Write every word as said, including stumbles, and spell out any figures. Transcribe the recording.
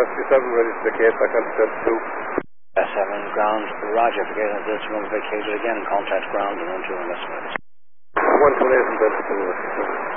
sixty-seven, ready to vacate back on step two. seven, ground, roger, forget that this room vacated again, contact ground and into investigators. one two eight and Delta two.